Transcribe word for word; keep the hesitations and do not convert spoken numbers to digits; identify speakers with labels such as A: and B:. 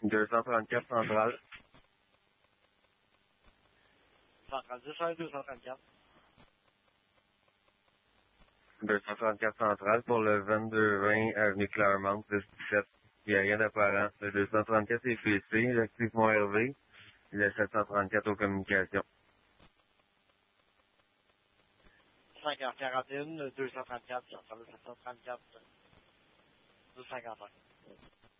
A: deux cent trente-quatre centrale.
B: Centrale dix un, deux cent trente-quatre.
A: deux cent trente-quatre centrale pour le vingt-deux vingt avenue Claremont, dix dix-sept. Il n'y a rien d'apparent. Le deux cent trente-quatre est fixé, j'active mon R V. Le sept cent trente-quatre aux communications.
B: cinq heures quarante et un, deux cent trente-quatre, centrale sept cent trente-quatre, deux cent cinquante-un.